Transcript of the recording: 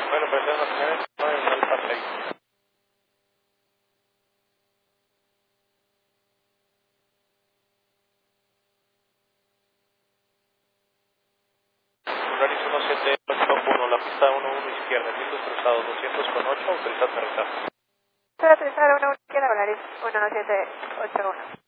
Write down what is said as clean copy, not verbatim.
Bueno, pues ya no señores, no hay mal pase ahí. Volaris 1781, la pista 11 izquierda, vientos cruzados 200,8, autoriza aterrizar. Para aterrizar 1 izquierda, Volaris 1781.